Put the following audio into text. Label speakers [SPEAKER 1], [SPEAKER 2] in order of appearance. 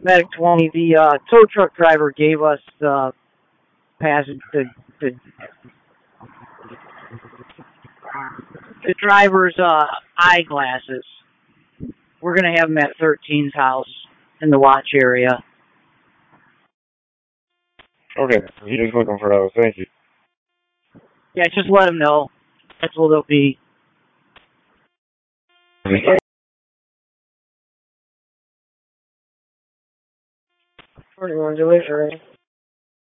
[SPEAKER 1] Medic 20, the tow truck driver gave us the passage, the driver's eyeglasses. We're going to have them at 13's house in the watch area.
[SPEAKER 2] Okay, he is looking for those. Thank you.
[SPEAKER 1] Yeah, just let him know. That's what they'll be.
[SPEAKER 3] What do you want to do,